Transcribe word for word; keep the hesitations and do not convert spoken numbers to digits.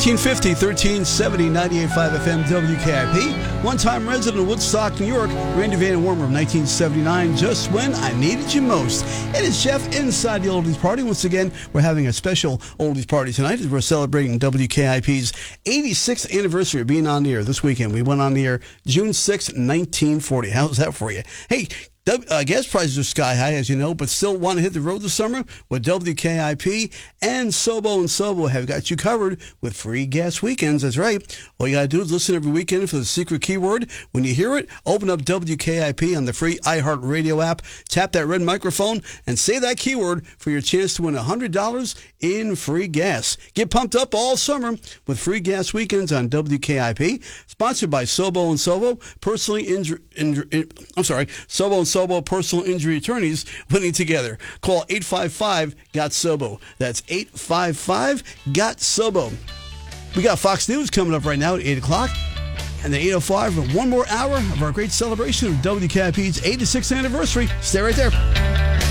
thirteen fifty, thirteen seventy, ninety-eight point five F M W K I P. One-time resident of Woodstock, New York, Randy Van Warmer of nineteen seventy-nine, Just When I Needed You Most. It is Jeff inside the Oldies Party. Once again, we're having a special Oldies Party tonight as we're celebrating W K I P's eighty-sixth anniversary of being on the air this weekend. We went on the air June sixth, nineteen forty. How's that for you? Hey, Uh, gas prices are sky high, as you know, but still want to hit the road this summer? Well, W K I P and Sobo and Sobo have got you covered with free gas weekends. That's right. All you got to do is listen every weekend for the secret keyword. When you hear it, open up W K I P on the free iHeartRadio app, tap that red microphone, and say that keyword for your chance to win one hundred dollars in free gas. Get pumped up all summer with free gas weekends on W K I P. Sponsored by Sobo and Sobo, personally injured. Inju- I'm sorry, Sobo and Sobo personal injury attorneys winning together. Call eight five five, G O T S O B O. That's eight five five, G O T S O B O. We got Fox News coming up right now at eight o'clock. And then eight oh five, one more hour of our great celebration of W K I P's eighty-sixth anniversary. Stay right there.